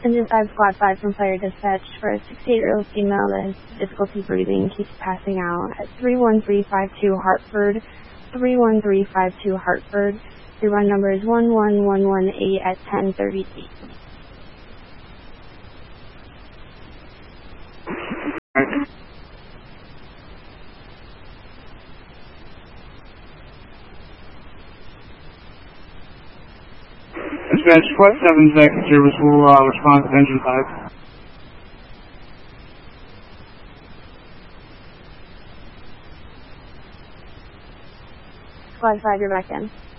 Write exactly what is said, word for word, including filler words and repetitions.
Engine five, Squad five from Fire Dispatch for a sixty-eight-year-old female that has difficulty breathing, keeps passing out at three one three five two Hartford, three one three five two Hartford. Your run number is one one one one eight at ten thirty-eight. Dispatch, Flight seven Second Service will uh, respond to Engine five. Squad five, you're back in.